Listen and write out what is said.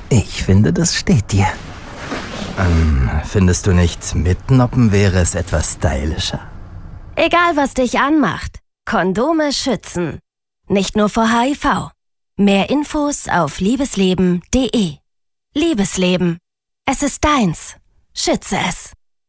Ich finde, das steht dir. Findest du nicht, mitnoppen wäre es etwas stylischer? Egal, was dich anmacht, Kondome schützen. Nicht nur vor HIV. Mehr Infos auf liebesleben.de. Liebesleben. Es ist deins. Schütze es.